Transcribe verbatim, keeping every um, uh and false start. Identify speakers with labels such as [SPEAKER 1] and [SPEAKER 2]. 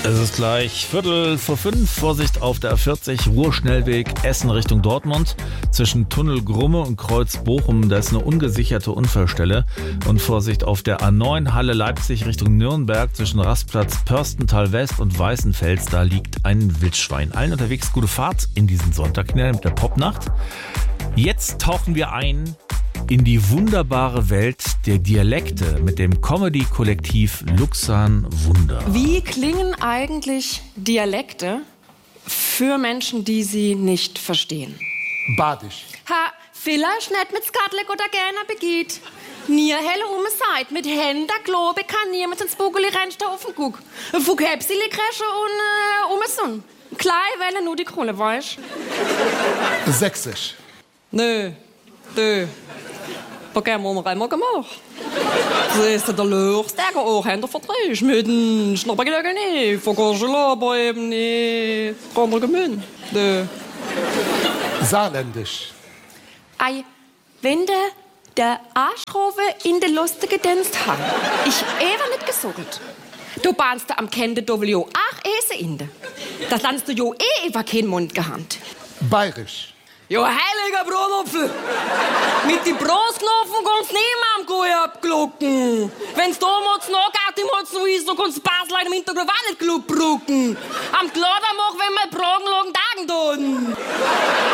[SPEAKER 1] Es ist gleich Viertel vor fünf. Vorsicht auf der A vierzig, Ruhrschnellweg Essen Richtung Dortmund. Zwischen Tunnel Grumme und Kreuz Bochum, da ist eine ungesicherte Unfallstelle. Und Vorsicht auf der A neun, Halle Leipzig Richtung Nürnberg. Zwischen Rastplatz Pörstental West und Weißenfels, da liegt ein Wildschwein. Allen unterwegs gute Fahrt in diesen Sonntag mit der Popnacht. Jetzt tauchen wir ein in die wunderbare Welt der Dialekte mit dem Comedy-Kollektiv Luxan Wunder.
[SPEAKER 2] Wie klingen eigentlich Dialekte für Menschen, die sie nicht verstehen?
[SPEAKER 3] Badisch.
[SPEAKER 2] Ha, vielleicht nicht mit Skatlik oder gerne begeht. Nie helle um Seid, mit Händen Globe kann niemand ins Bugeli rennst auf den Guck. Fuck Hepsili Kresche und äh, um Sonn. Klein Welle nur die Krone, weißt?
[SPEAKER 3] Sächsisch.
[SPEAKER 2] Nö, nö. Was haben wir einmal gemacht? Das ist der Lörs, der auch hinter Vertrag mit dem Schnappergelegen nicht. Vergorschel aber eben nicht. Andere Gemüse. Nö.
[SPEAKER 3] Saarländisch.
[SPEAKER 2] Ei, wenn der, der Arschrofe in der lustigen Dienst hat, ich ever nicht gesucht. Du bahnst da am Kende, du will jo ach esse in der. Das landst du jo eh über keinen Mund gehabt.
[SPEAKER 3] Bayerisch.
[SPEAKER 2] Jo, heiliger Brotapfel! Mit die Brustknochen kannst du niemandem gut abglucken. Wenn's damals noch geht, im Hals so ist, so kannst du Basel im Hintergrund auch nicht klug brucken. Am Glader mach, wenn wir Pragen lagen Tagen tun.